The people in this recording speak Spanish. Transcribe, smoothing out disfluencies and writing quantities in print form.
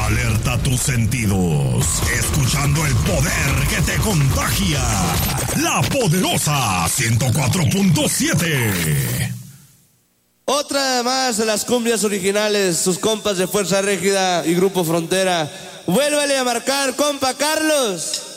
Alerta tus sentidos, escuchando el poder que te contagia. La Poderosa 104.7. Otra más de las cumbias originales, sus compas de Fuerza Régida y Grupo Frontera. Vuélvele a marcar, compa Carlos.